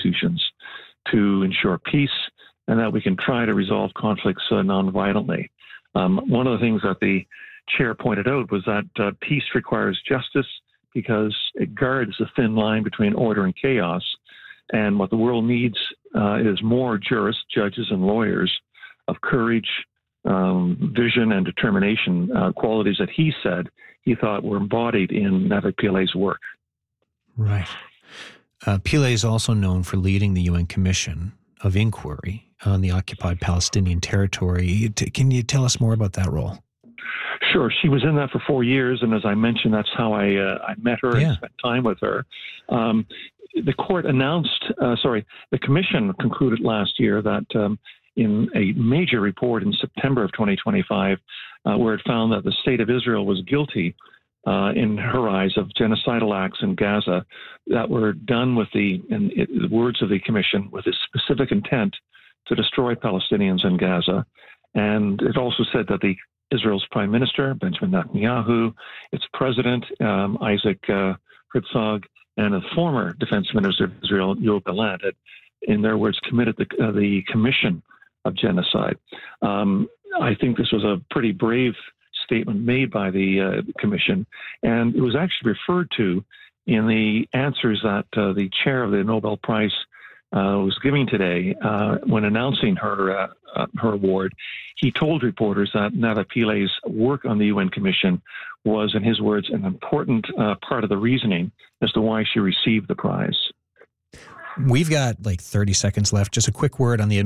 institutions to ensure peace and that we can try to resolve conflicts non-violently. One of the things that the chair pointed out was that peace requires justice because it guards the thin line between order and chaos. And what the world needs is more jurists, judges, and lawyers of courage, vision, and determination, qualities that he said he thought were embodied in Navek Pilay's work. Right. Pillay is also known for leading the UN Commission of Inquiry on the occupied Palestinian territory. Can you tell us more about that role? Sure. She was in that for 4 years, and as I mentioned, that's how I met her and spent time with her. The court the commission concluded last year that in a major report in September of 2025, where it found that the state of Israel was guilty in her eyes of genocidal acts in Gaza that were done with the words of the commission, with a specific intent to destroy Palestinians in Gaza. And it also said that Israel's prime minister, Benjamin Netanyahu, its president, Isaac Herzog, and a former defense minister of Israel, Yoav Gallant, had, in their words, committed the commission of genocide. I think this was a pretty brave statement made by the commission, and it was actually referred to in the answers that the chair of the Nobel Prize was giving today when announcing her award. He told reporters that Navek Pilay's work on the UN Commission was, in his words, an important part of the reasoning as to why she received the prize. We've got like 30 seconds left. Just a quick word on the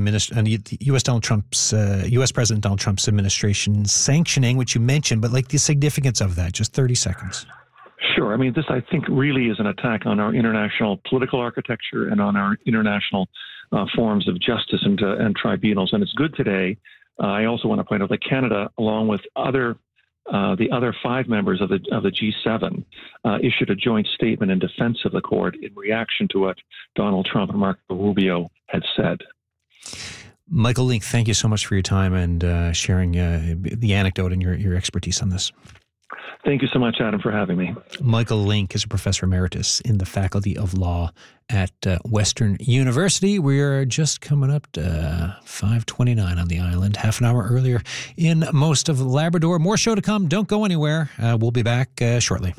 U.S. President Donald Trump's administration sanctioning, which you mentioned, but like the significance of that. Just 30 seconds. Sure. I mean, this, I think, really is an attack on our international political architecture and on our international forms of justice and tribunals. And it's good today. I also want to point out that Canada, along with the other 5 members of the G7, issued a joint statement in defense of the court in reaction to what Donald Trump and Marco Rubio had said. Michael Link, thank you so much for your time and sharing the anecdote and your expertise on this. Thank you so much, Adam, for having me. Michael Link is a professor emeritus in the Faculty of Law at Western University. We're just coming up to 5:29 on the island, half an hour earlier in most of Labrador. More show to come. Don't go anywhere. We'll be back shortly.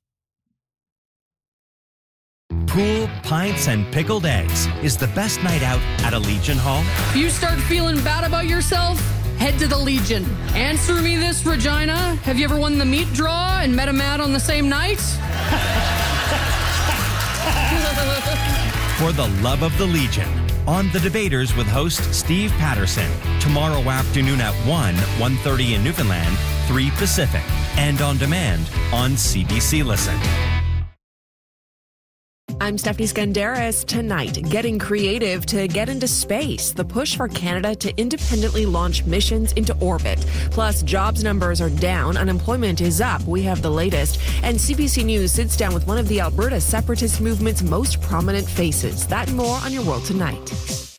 Pool, pints, and pickled eggs is the best night out at a Legion Hall. If you start feeling bad about yourself, head to the Legion. Answer me this, Regina. Have you ever won the meat draw and met a Matt on the same night? For the love of the Legion. On The Debaters with host Steve Patterson. Tomorrow afternoon at 1:30 in Newfoundland, 3 Pacific. And on demand on CBC Listen. I'm Stephanie Skandaris. Tonight, getting creative to get into space. The push for Canada to independently launch missions into orbit. Plus, jobs numbers are down. Unemployment is up. We have the latest. And CBC News sits down with one of the Alberta separatist movement's most prominent faces. That and more on Your World Tonight.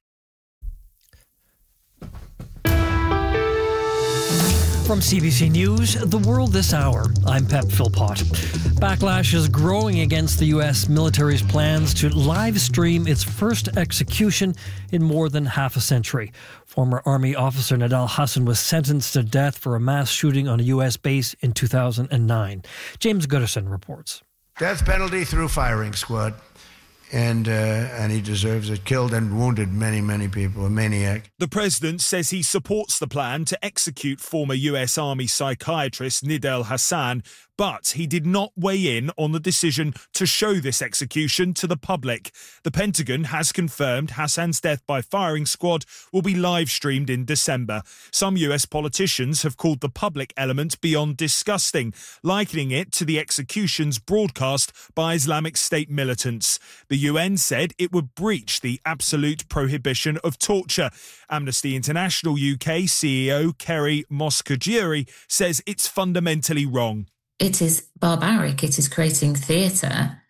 From CBC News, The World This Hour, I'm Pep Philpott. Backlash is growing against the U.S. military's plans to live stream its first execution in more than half a century. Former Army officer Nidal Hasan was sentenced to death for a mass shooting on a U.S. base in 2009. James Gooderson reports. Death penalty through firing squad. And he deserves it. Killed and wounded many, many people. A maniac. The president says he supports the plan to execute former US Army psychiatrist Nidal Hasan, but he did not weigh in on the decision to show this execution to the public. The Pentagon has confirmed Hasan's death by firing squad will be live streamed in December. Some US politicians have called the public element beyond disgusting, likening it to the executions broadcast by Islamic State militants. The UN said it would breach the absolute prohibition of torture. Amnesty International UK CEO Kerry Moscogiuri says it's fundamentally wrong. It is barbaric. It is creating theatre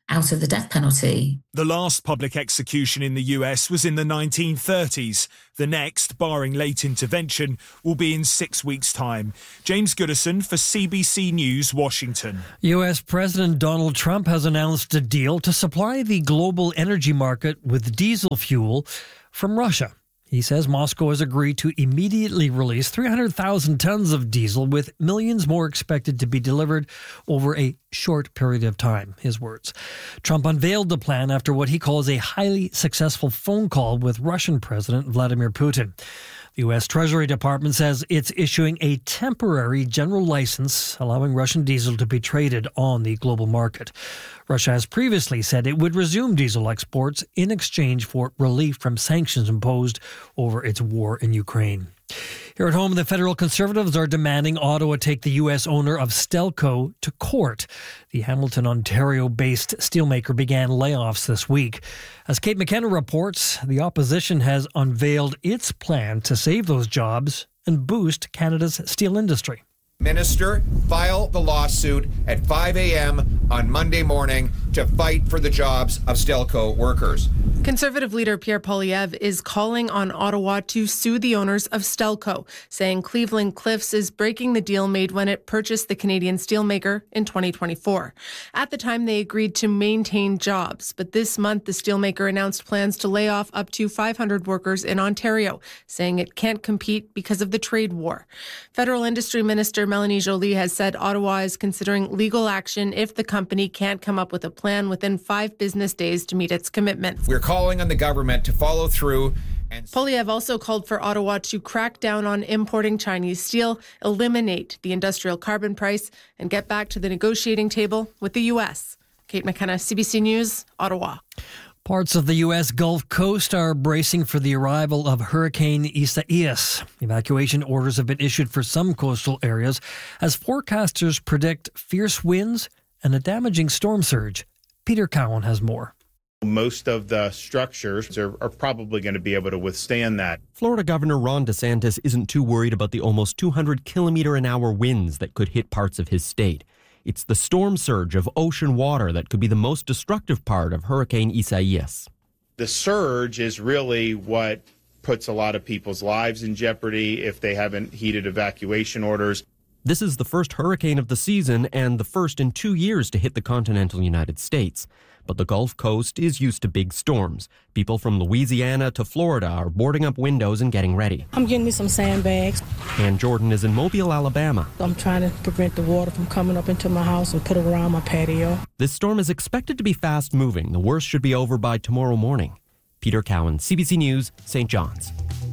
out of the death penalty. The last public execution in the US was in the 1930s. The next, barring late intervention, will be in 6 weeks' time. James Goodison for CBC News, Washington. U.S. President Donald Trump has announced a deal to supply the global energy market with diesel fuel from Russia. He says Moscow has agreed to immediately release 300,000 tons of diesel, with millions more expected to be delivered over a short period of time, his words. Trump unveiled the plan after what he calls a highly successful phone call with Russian President Vladimir Putin. The U.S. Treasury Department says it's issuing a temporary general license allowing Russian diesel to be traded on the global market. Russia has previously said it would resume diesel exports in exchange for relief from sanctions imposed over its war in Ukraine. Here at home, the federal Conservatives are demanding Ottawa take the U.S. owner of Stelco to court. The Hamilton, Ontario-based steelmaker began layoffs this week. As Kate McKenna reports, the opposition has unveiled its plan to save those jobs and boost Canada's steel industry. Minister, file the lawsuit at 5 a.m. on Monday morning to fight for the jobs of Stelco workers. Conservative leader Pierre Poilievre is calling on Ottawa to sue the owners of Stelco, saying Cleveland Cliffs is breaking the deal made when it purchased the Canadian steelmaker in 2024. At the time, they agreed to maintain jobs, but this month the steelmaker announced plans to lay off up to 500 workers in Ontario, saying it can't compete because of the trade war. Federal Industry Minister Melanie Joly has said Ottawa is considering legal action if the company can't come up with a plan within 5 business days to meet its commitments. We're calling on the government to follow through. Poilievre also called for Ottawa to crack down on importing Chinese steel, eliminate the industrial carbon price, and get back to the negotiating table with the U.S. Kate McKenna, CBC News, Ottawa. Parts of the U.S. Gulf Coast are bracing for the arrival of Hurricane Isaias. Evacuation orders have been issued for some coastal areas as forecasters predict fierce winds and a damaging storm surge. Peter Cowan has more. Most of the structures are probably going to be able to withstand that. Florida Governor Ron DeSantis isn't too worried about the almost 200-kilometer-an-hour winds that could hit parts of his state. It's the storm surge of ocean water that could be the most destructive part of Hurricane Isaias. The surge is really what puts a lot of people's lives in jeopardy if they haven't heeded evacuation orders. This is the first hurricane of the season and the first in 2 years to hit the continental United States. But the Gulf Coast is used to big storms. People from Louisiana to Florida are boarding up windows and getting ready. I'm getting me some sandbags. Ann Jordan is in Mobile, Alabama. I'm trying to prevent the water from coming up into my house and put it around my patio. This storm is expected to be fast-moving. The worst should be over by tomorrow morning. Peter Cowan, CBC News, St. John's.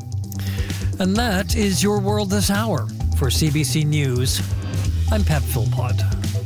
And that is your world this hour. For CBC News, I'm Pep Philpott.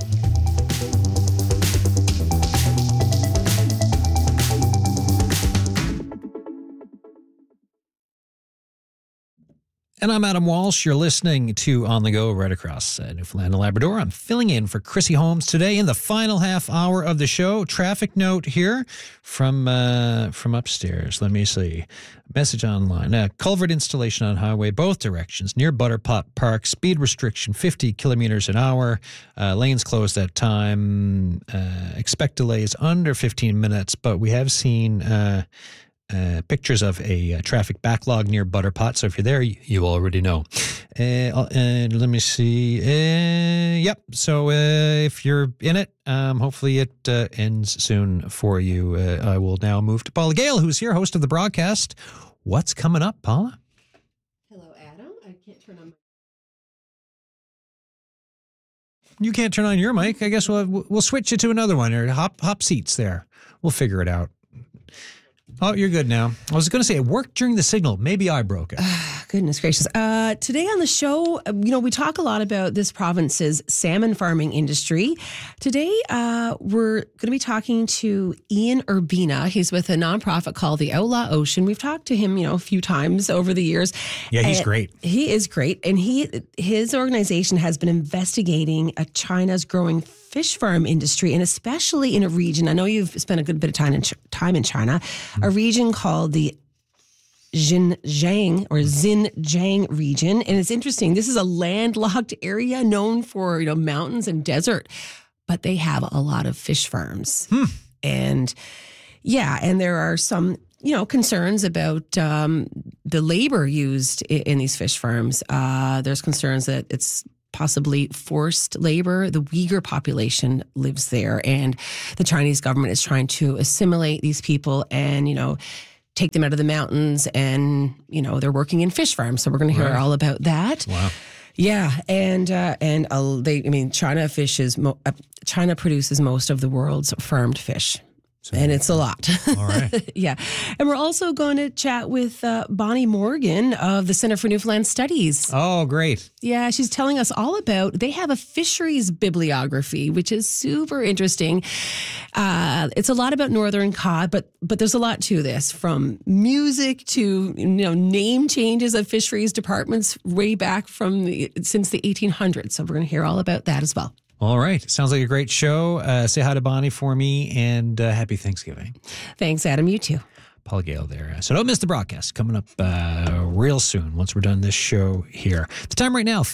And I'm Adam Walsh. You're listening to On the Go right across Newfoundland and Labrador. I'm filling in for Chrissy Holmes today in the final half hour of the show. Traffic note here from upstairs. Let me see. Message online. Culvert installation on highway both directions near Butterpot Park. Speed restriction 50 kilometers an hour. Lanes closed that time. Expect delays under 15 minutes, but we have seen pictures of a traffic backlog near Butterpot. So if you're there, you already know. And let me see. Yep. So if you're in it, hopefully it ends soon for you. I will now move to Paula Gale, who's here, host of the broadcast. What's coming up, Paula? Hello, Adam. I can't turn on my... You can't turn on your mic. I guess we'll switch you to another one, or hop seats there. We'll figure it out. Oh, you're good now. I was going to say it worked during the signal. Maybe I broke it. Goodness gracious. Today on the show, we talk a lot about this province's salmon farming industry. Today, we're going to be talking to Ian Urbina. He's with a nonprofit called the Outlaw Ocean. We've talked to him, a few times over the years. Yeah, he's great. He is great. And his organization has been investigating China's growing fish farm industry, and especially in a region, I know you've spent a good bit of time in China, a region called the Xinjiang region. And it's interesting. This is a landlocked area known for, mountains and desert, but they have a lot of fish farms. And there are some, concerns about the labor used in these fish farms. There's concerns that it's possibly forced labor. The Uyghur population lives there, and the Chinese government is trying to assimilate these people and, take them out of the mountains, and, they're working in fish farms. So we're going to hear all about that. Wow. Yeah, China produces most of the world's farmed fish. And it's a lot. All right. Yeah. And we're also going to chat with Bonnie Morgan of the Center for Newfoundland Studies. Oh, great. Yeah, she's telling us all about, they have a fisheries bibliography, which is super interesting. It's a lot about northern cod, but there's a lot to this, from music to, name changes of fisheries departments way back since the 1800s. So we're going to hear all about that as well. All right. Sounds like a great show. Say hi to Bonnie for me, and happy Thanksgiving. Thanks, Adam. You too. Paul Gale there. So don't miss the broadcast coming up real soon once we're done this show here. The time right now,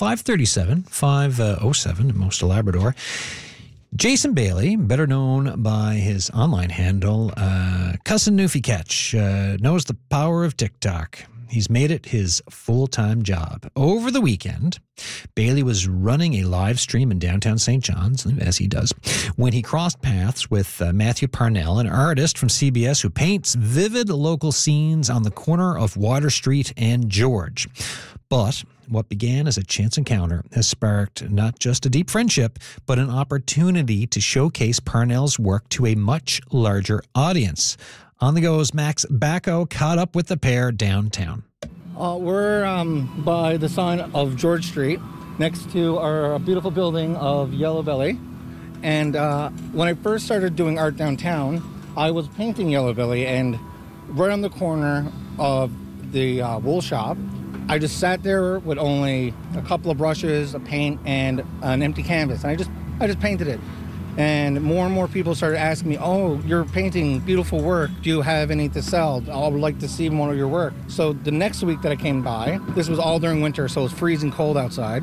5:07 in Most of Labrador. Jason Bailey, better known by his online handle, Cussin' Newfie Catch, knows the power of TikTok. He's made it his full-time job. Over the weekend, Bailey was running a live stream in downtown St. John's, as he does, when he crossed paths with Matthew Parnell, an artist from CBS who paints vivid local scenes on the corner of Water Street and George. But what began as a chance encounter has sparked not just a deep friendship, but an opportunity to showcase Parnell's work to a much larger audience. On the go's Max Bacco caught up with the pair downtown. We're by the sign of George Street, next to our beautiful building of Yellow Belly. And when I first started doing art downtown, I was painting Yellow Belly, and right on the corner of the wool shop, I just sat there with only a couple of brushes, a paint, and an empty canvas. And I just painted it. And more people started asking me, oh, you're painting beautiful work. Do you have any to sell? I would like to see more of your work. So the next week that I came by, this was all during winter, so it was freezing cold outside.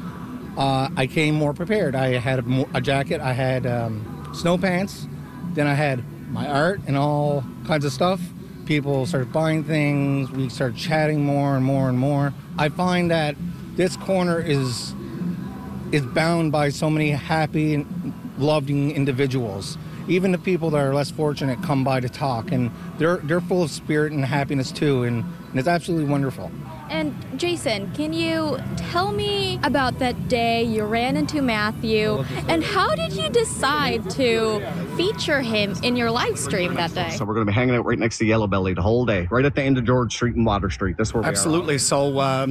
I came more prepared. I had a jacket, I had snow pants, then I had my art and all kinds of stuff. People started buying things. We started chatting more and more and more. I find that this corner is bound by so many happy and loving individuals. Even the people that are less fortunate come by to talk, and they're full of spirit and happiness too, and it's absolutely wonderful. And Jason, can you tell me about that day you ran into Matthew, and how did you decide to feature him in your live stream that day? So we're going to be hanging out right next to Yellow Belly the whole day, right at the end of George Street and Water Street. That's where we are. Absolutely. So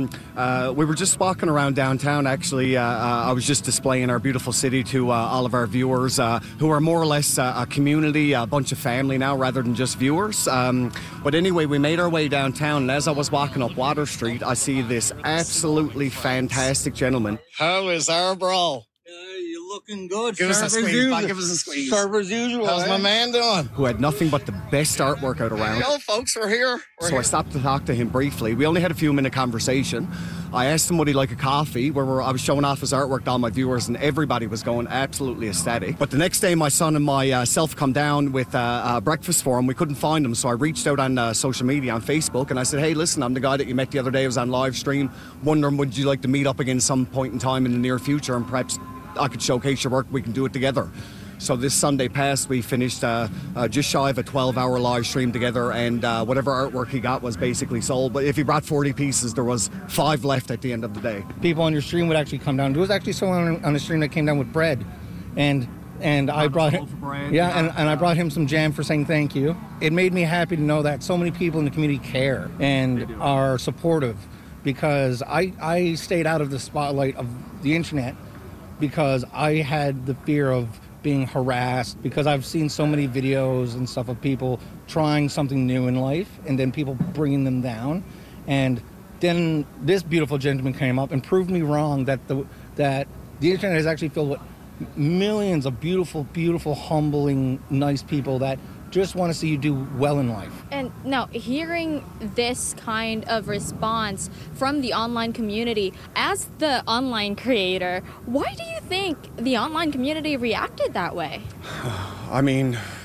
we were just walking around downtown, actually. I was just displaying our beautiful city to all of our viewers, who are more or less a community, a bunch of family now, rather than just viewers. But anyway, we made our way downtown, and as I was walking up Water Street, I see this absolutely fantastic gentleman. How is our bro? You're looking good. Give us a squeeze. Give us a squeeze. Sharp as usual. How's my man doing? Who had nothing but the best artwork out around. Hello, folks. We're here. I stopped to talk to him briefly. We only had a few-minute conversation. I asked him would he like a coffee, where I was showing off his artwork to all my viewers, and everybody was going absolutely ecstatic. But the next day, my son and myself come down with breakfast for him. We couldn't find him, so I reached out on social media, on Facebook, and I said, hey, listen, I'm the guy that you met the other day. I was on live stream, wondering would you like to meet up again some point in time in the near future, and perhaps I could showcase your work, we can do it together. So this Sunday past, we finished just shy of a 12-hour live stream together, and whatever artwork he got was basically sold. But if he brought 40 pieces, there was 5 left at the end of the day. People on your stream would actually come down. There was actually someone on the stream that came down with bread, and I brought him, and I brought him some jam for saying thank you. It made me happy to know that so many people in the community care and are supportive, because I stayed out of the spotlight of the internet because I had the fear of being harassed, because I've seen so many videos and stuff of people trying something new in life and then people bringing them down. And then this beautiful gentleman came up and proved me wrong, that the internet is actually filled with millions of beautiful, humbling, nice people that just want to see you do well in life. And now, hearing this kind of response from the online community, as the online creator, why do you think the online community reacted that way? I mean,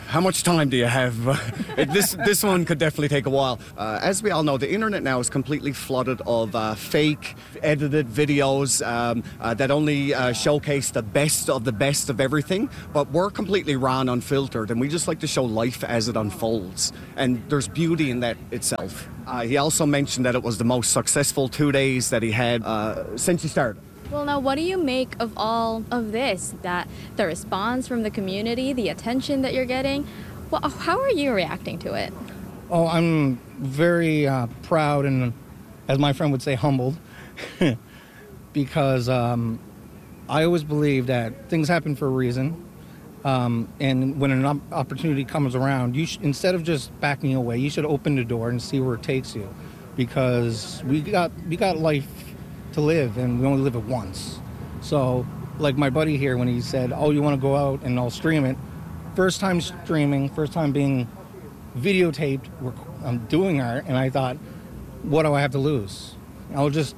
How much time do you have? This one could definitely take a while. As we all know, the internet now is completely flooded of fake, edited videos that only showcase the best of everything. But we're completely raw and unfiltered, and we just like to show life as it unfolds. And there's beauty in that itself. He also mentioned that it was the most successful 2 days that he had since he started. Well, now, what do you make of all of this? That the response from the community, the attention that you're getting? Well, how are you reacting to it? Oh, I'm very proud and, as my friend would say, humbled. Because I always believe that things happen for a reason. And when an opportunity comes around, instead of just backing away, you should open the door and see where it takes you. Because we got life to live, and we only live it once. So, like my buddy here, when he said, "Oh, you want to go out and I'll stream it," first time streaming, first time being videotaped, I'm doing art, and I thought, what do I have to lose? I'll just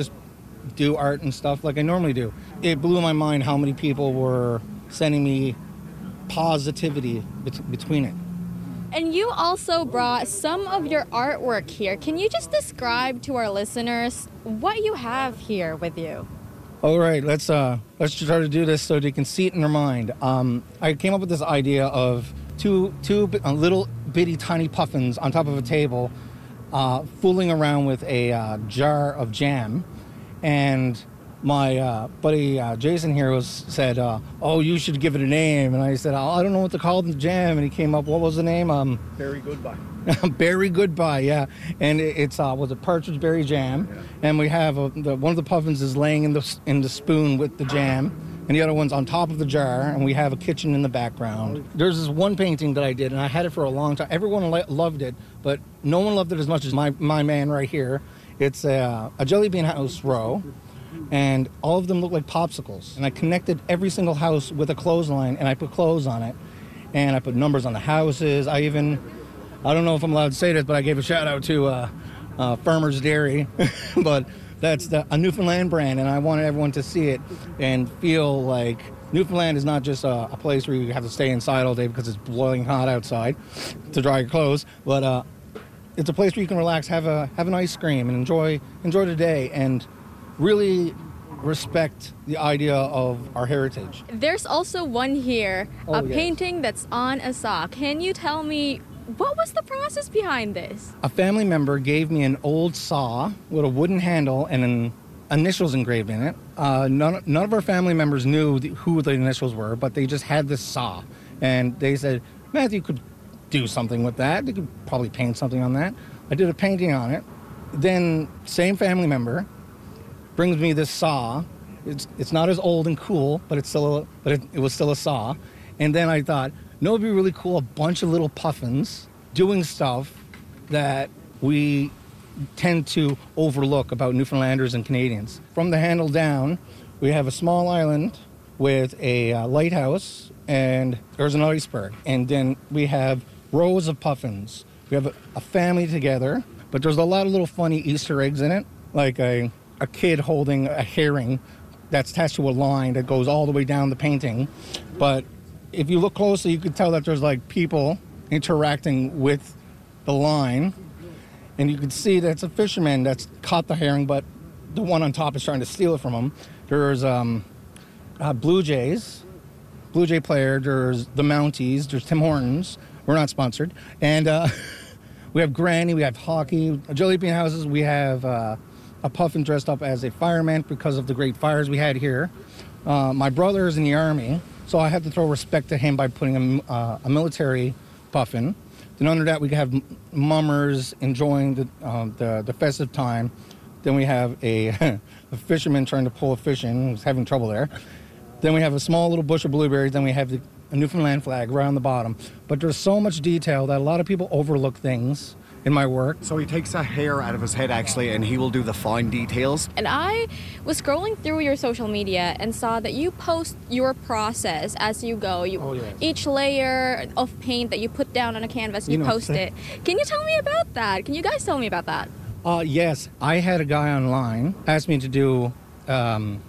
do art and stuff like I normally do. It blew my mind how many people were sending me positivity between it. And you also brought some of your artwork here. Can you just describe to our listeners what you have here with you? All right, let's try to do this so they can see it in their mind. I came up with this idea of two little bitty tiny puffins on top of a table, fooling around with a jar of jam, and my buddy Jason here said, "Oh, you should give it a name." And I said, "I don't know what to call the jam." And he came up, what was the name? Berry Goodbye. Berry Goodbye, yeah. And it's was a partridge berry jam. Yeah. And we have one of the puffins is laying in the spoon with the jam, and the other one's on top of the jar. And we have a kitchen in the background. There's this one painting that I did, and I had it for a long time. Everyone loved it, but no one loved it as much as my man right here. It's a jelly bean house row. And all of them look like popsicles. And I connected every single house with a clothesline, and I put clothes on it. And I put numbers on the houses. I don't know if I'm allowed to say this, but I gave a shout out to Farmer's Dairy. But that's a Newfoundland brand, and I wanted everyone to see it and feel like Newfoundland is not just a place where you have to stay inside all day because it's boiling hot outside to dry your clothes, but it's a place where you can relax, have an ice cream, and enjoy the day, and really respect the idea of our heritage. There's also one here, a painting that's on a saw. Can you tell me, what was the process behind this? A family member gave me an old saw with a wooden handle and initials engraved in it. None of our family members knew who the initials were, but they just had this saw. And they said, "Matthew could do something with that. They could probably paint something on that." I did a painting on it. Then, same family member brings me this saw. It's not as old and cool, but it was still a saw. And then I thought, no, it'd be really cool, a bunch of little puffins doing stuff that we tend to overlook about Newfoundlanders and Canadians. From the handle down, we have a small island with a lighthouse, and there's an iceberg. And then we have rows of puffins. We have a family together, but there's a lot of little funny Easter eggs in it, like a kid holding a herring that's attached to a line that goes all the way down the painting. But if you look closely, you can tell that there's like people interacting with the line. And you can see that it's a fisherman that's caught the herring, but the one on top is trying to steal it from him. There's Blue Jays, Blue Jay player. There's the Mounties. There's Tim Hortons. We're not sponsored. And we have Granny. We have hockey. Jelly bean houses. We have a puffin dressed up as a fireman because of the great fires we had here. My brother is in the Army, so I have to throw respect to him by putting a military puffin. Then under that, we have mummers enjoying the festive time. Then we have a fisherman trying to pull a fish in, who's having trouble there. Then we have a small little bush of blueberries. Then we have a Newfoundland flag right on the bottom. But there's so much detail that a lot of people overlook things in my work. So he takes a hair out of his head, actually, and he will do the fine details. And I was scrolling through your social media and saw that you post your process as you go. Each layer of paint that you put down on a canvas, you post it. Can you tell me about that? Can you guys tell me about that? Yes. I had a guy online ask me to do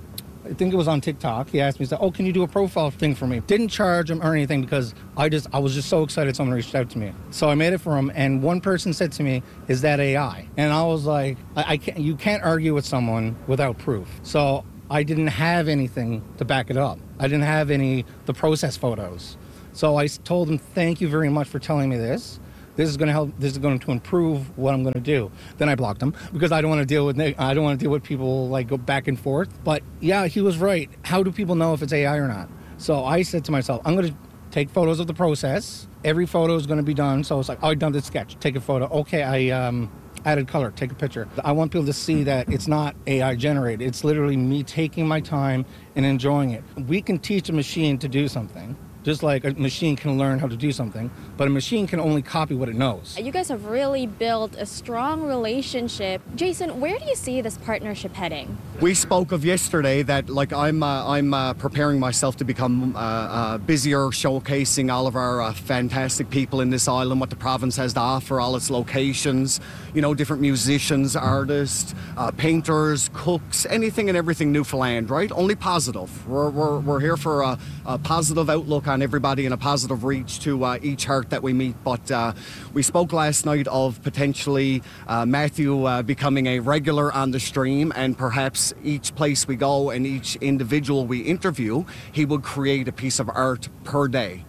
I think it was on TikTok. He asked me, he said, oh, can you do a profile thing for me? Didn't charge him or anything because I was just so excited someone reached out to me. So I made it for him, and one person said to me, is that AI? And I was like, you can't argue with someone without proof. So I didn't have anything to back it up. I didn't have the process photos. So I told him, thank you very much for telling me this. This is going to help. This is going to improve what I'm going to do. Then I blocked him because I don't want to deal with people like go back and forth. But yeah, he was right. How do people know if it's AI or not? So I said to myself, I'm going to take photos of the process. Every photo is going to be done. So it's like, oh, I've done this sketch. Take a photo. Okay, I added color. Take a picture. I want people to see that it's not AI generated. It's literally me taking my time and enjoying it. We can teach a machine to do something. Just like a machine can learn how to do something, but a machine can only copy what it knows. You guys have really built a strong relationship. Jason, where do you see this partnership heading? We spoke of yesterday that like I'm preparing myself to become busier, showcasing all of our fantastic people in this island, what the province has to offer, all its locations, different musicians, artists, painters, cooks, anything and everything Newfoundland, right? Only positive. We're here for a positive outlook on everybody and a positive reach to each heart that we meet. But we spoke last night of potentially Matthew becoming a regular on the stream, and perhaps each place we go and each individual we interview, he would create a piece of art per day.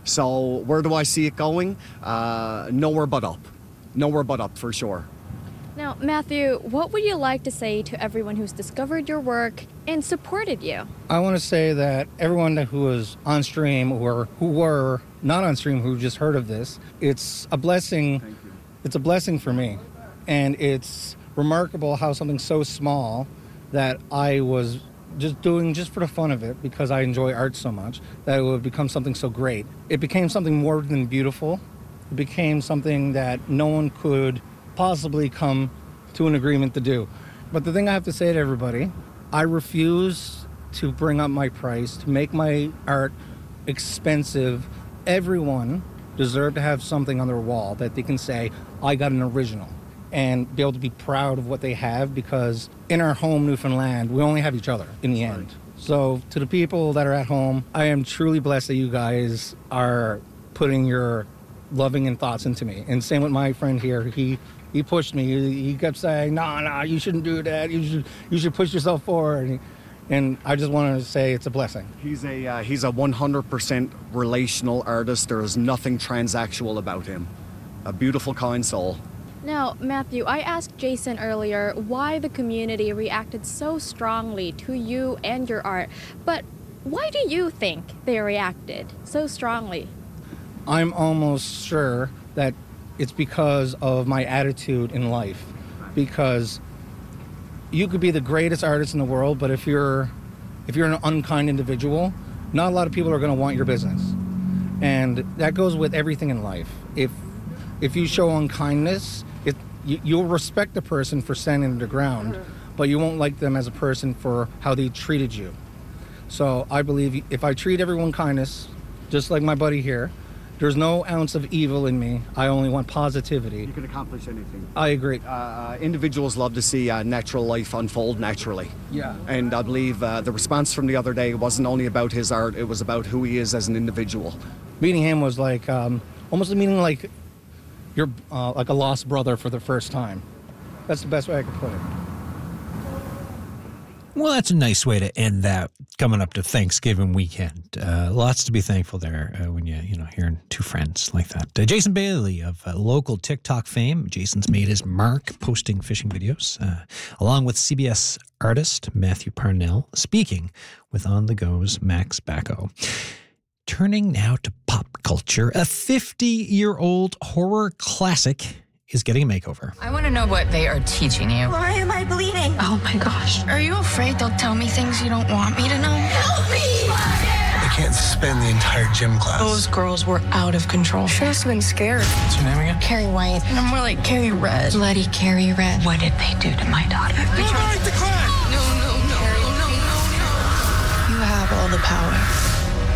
So where do I see it going? Nowhere but up. Nowhere but up for sure. Now, Matthew, what would you like to say to everyone who's discovered your work and supported you? I want to say that everyone who was on stream or who were not on stream who just heard of this, it's a blessing. It's a blessing for me. And it's remarkable how something so small that I was just doing just for the fun of it, because I enjoy art so much, that it would become something so great. It became something more than beautiful. It became something that no one could possibly come to an agreement to do. But the thing I have to say to everybody, I refuse to bring up my price, to make my art expensive. Everyone deserves to have something on their wall that they can say, I got an original, and be able to be proud of what they have, because in our home, Newfoundland, we only have each other in the end. So to the people that are at home, I am truly blessed that you guys are putting your loving and thoughts into me. And same with my friend here. He pushed me. He kept saying, no, you shouldn't do that. You should push yourself forward. And I just wanted to say it's a blessing. He's a 100% relational artist. There is nothing transactional about him. A beautiful, kind soul. Now, Matthew, I asked Jason earlier why the community reacted so strongly to you and your art. But why do you think they reacted so strongly? I'm almost sure that it's because of my attitude in life. Because you could be the greatest artist in the world, but if you're an unkind individual, not a lot of people are going to want your business. And that goes with everything in life. If you show unkindness, you'll respect the person for standing their ground, but you won't like them as a person for how they treated you. So I believe if I treat everyone kindness, just like my buddy here, there's no ounce of evil in me. I only want positivity. You can accomplish anything. I agree. Individuals love to see natural life unfold naturally. Yeah. And I believe the response from the other day wasn't only about his art, it was about who he is as an individual. Meeting him was like almost a meeting like you're like a lost brother for the first time. That's the best way I could put it. Well, that's a nice way to end that coming up to Thanksgiving weekend. Lots to be thankful there when you're hearing two friends like that. Jason Bailey of local TikTok fame. Jason's made his mark posting fishing videos, along with CBS artist Matthew Parnell, speaking with On The Go's Max Bacco. Turning now to pop culture, a 50-year-old horror classic is getting a makeover. I want to know what they are teaching you. Why am I bleeding? Oh my gosh. Are you afraid they'll tell me things you don't want me to know? Help me! I can't spend the entire gym class. Those girls were out of control. She must have been scared. What's your name again? Carrie White. And I'm more like Carrie Red. Bloody Carrie Red. What did they do to my daughter? Move right the class! No. Carrie, no. You have all the power.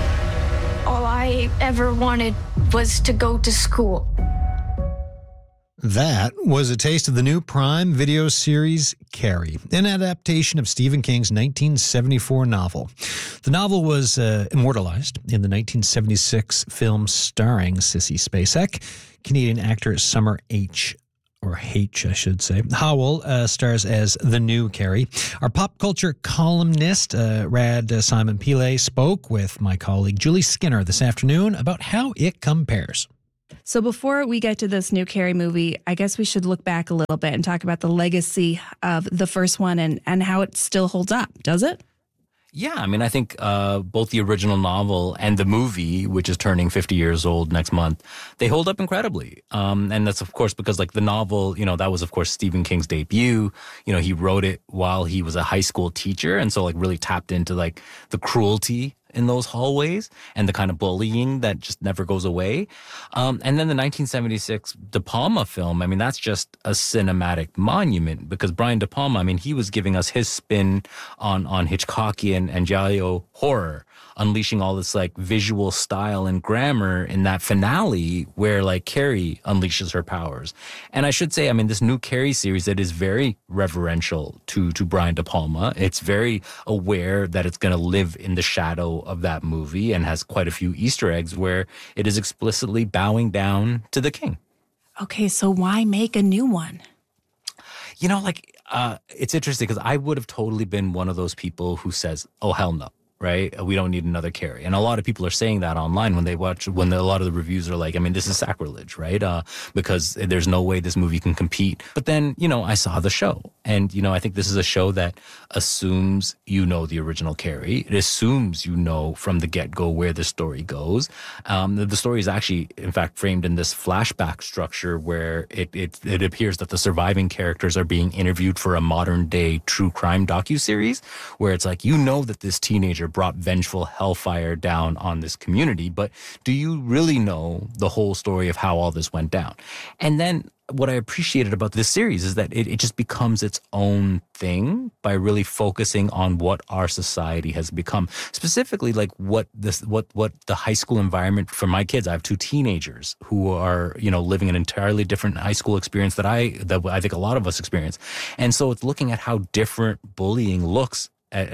All I ever wanted was to go to school. That was a taste of the new Prime Video series Carrie, an adaptation of Stephen King's 1974 novel. The novel was immortalized in the 1976 film starring Sissy Spacek. Canadian actor Summer H, I should say, Howell stars as the new Carrie. Our pop culture columnist, Simon Pile, spoke with my colleague Julie Skinner this afternoon about how it compares. So before we get to this new Carrie movie, I guess we should look back a little bit and talk about the legacy of the first one and how it still holds up, does it? Yeah, I mean, I think both the original novel and the movie, which is turning 50 years old next month, they hold up incredibly. And that's, of course, because like the novel, that was, of course, Stephen King's debut. He wrote it while he was a high school teacher. And so like really tapped into like the cruelty in those hallways and the kind of bullying that just never goes away. And then the 1976 De Palma film, I mean, that's just a cinematic monument because Brian De Palma, I mean, he was giving us his spin on Hitchcockian and giallo horror, unleashing all this like visual style and grammar in that finale where like Carrie unleashes her powers. And I should say, I mean, this new Carrie series, it is very reverential to Brian De Palma. It's very aware that it's going to live in the shadow of that movie and has quite a few Easter eggs where it is explicitly bowing down to the king. Okay, so why make a new one? It's interesting because I would have totally been one of those people who says, oh, hell no. Right? We don't need another Carrie. And a lot of people are saying that online when a lot of the reviews are like, I mean, this is sacrilege, right? Because there's no way this movie can compete. But then, I saw the show. And, I think this is a show that assumes the original Carrie. It assumes from the get-go where the story goes. The story is actually, in fact, framed in this flashback structure where it appears that the surviving characters are being interviewed for a modern-day true crime docuseries where it's like, that this teenager brought vengeful hellfire down on this community, but do you really know the whole story of how all this went down? And then what I appreciated about this series is that it just becomes its own thing by really focusing on what our society has become. Specifically, like what the high school environment for my kids. I have two teenagers who are, living an entirely different high school experience that I think a lot of us experience. And so it's looking at how different bullying looks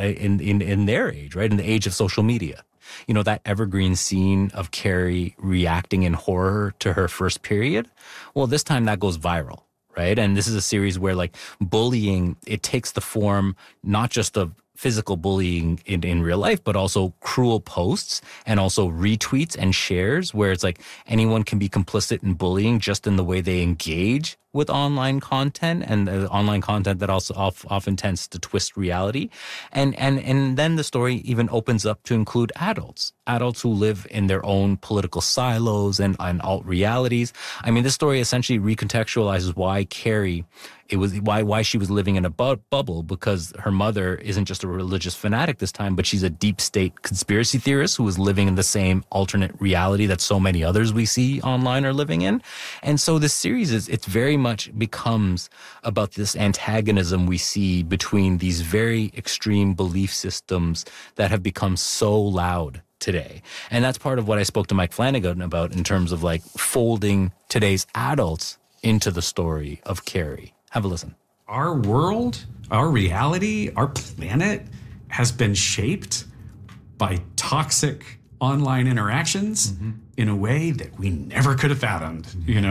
in their age, right? In the age of social media. That evergreen scene of Carrie reacting in horror to her first period. Well, this time that goes viral, right? And this is a series where like bullying, it takes the form not just of physical bullying in real life, but also cruel posts and also retweets and shares where it's like anyone can be complicit in bullying just in the way they engage with online content and online content that also often tends to twist reality. And then the story even opens up to include adults who live in their own political silos and alt realities. I mean, this story essentially recontextualizes why Carrie, why she was living in a bubble, because her mother isn't just a religious fanatic this time, but she's a deep state conspiracy theorist who is living in the same alternate reality that so many others we see online are living in. And so this series it's very much becomes about this antagonism we see between these very extreme belief systems that have become so loud today. And that's part of what I spoke to Mike Flanagan about in terms of like folding today's adults into the story of Carrie. Have a listen. Our world, our reality, our planet has been shaped by toxic online interactions in a way that we never could have fathomed,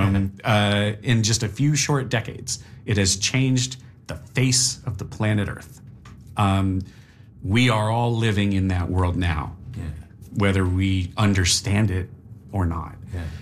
in just a few short decades. It has changed the face of the planet Earth. We are all living in that world now, whether we understand it or not.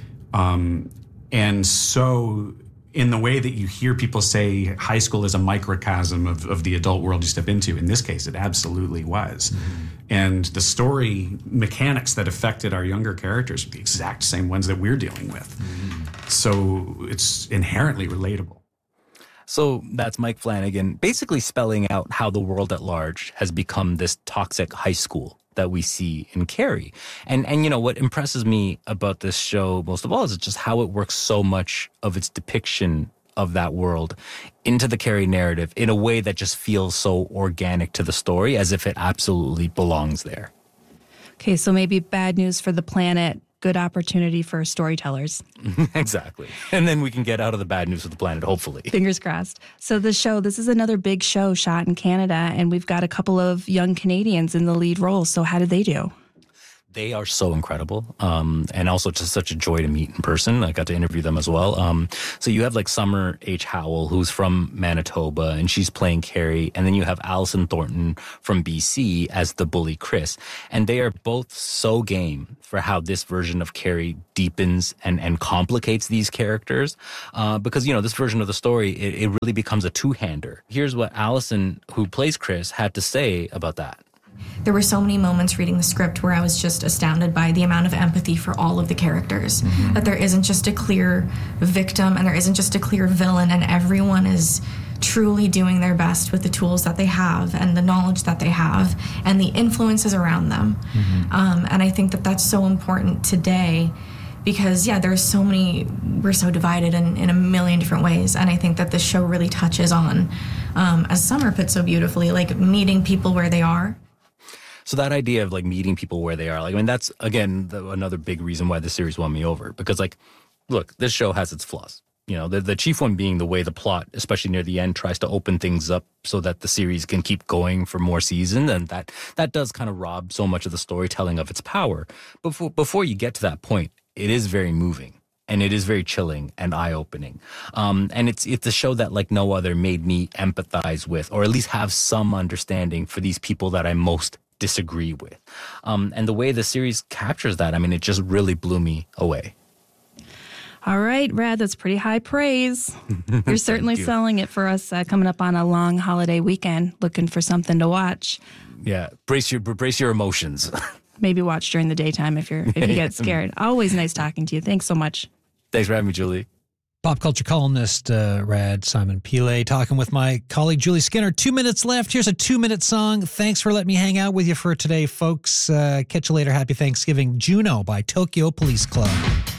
And so in the way that you hear people say high school is a microcosm of the adult world you step into, in this case, it absolutely was. And the story mechanics that affected our younger characters are the exact same ones that we're dealing with. So it's inherently relatable. So that's Mike Flanagan basically spelling out how the world at large has become this toxic high school that we see in Carrie. And what impresses me about this show most of all is just how it works so much of its depiction of that world into the Carrie narrative in a way that just feels so organic to the story, as if it absolutely belongs there. Okay, so maybe bad news for the planet. good opportunity for storytellers. Exactly. And then we can get out of the bad news of the planet, hopefully. Fingers crossed. So this is another big show shot in Canada, and we've got a couple of young Canadians in the lead roles. So how did they do? They are so incredible, and also just such a joy to meet in person. I got to interview them as well. So you have like Summer H. Howell, who's from Manitoba, and she's playing Carrie. And then you have Alison Thornton from BC as the bully Chris. And they are both so game for how this version of Carrie deepens and complicates these characters. Because, this version of the story, it really becomes a two-hander. Here's what Alison, who plays Chris, had to say about that. There were so many moments reading the script where I was just astounded by the amount of empathy for all of the characters. Mm-hmm. That there isn't just a clear victim and there isn't just a clear villain, and everyone is truly doing their best with the tools that they have and the knowledge that they have and the influences around them. Mm-hmm. And I think that that's so important today because, there's so many, we're so divided in a million different ways. And I think that this show really touches on, as Summer put so beautifully, like meeting people where they are. So that idea of like meeting people where they are, that's, again, another big reason why the series won me over. Because look, this show has its flaws. The chief one being the way the plot, especially near the end, tries to open things up so that the series can keep going for more seasons. And that does kind of rob so much of the storytelling of its power. But before you get to that point, it is very moving. And it is very chilling and eye-opening. And it's a show that, like no other, made me empathize with, or at least have some understanding for these people that I most disagree with. And the way the series captures that, it just really blew me away. All right, Brad, that's pretty high praise. You're certainly selling it for us coming up on a long holiday weekend, looking for something to watch. Yeah, brace your emotions. Maybe watch during the daytime if you get scared. Always nice talking to you. Thanks so much. Thanks for having me, Julie. Pop culture columnist, Rad Simon Pile, talking with my colleague, Julie Skinner. 2 minutes left. Here's a 2-minute song. Thanks for letting me hang out with you for today, folks. Catch you later. Happy Thanksgiving. Juno by Tokyo Police Club.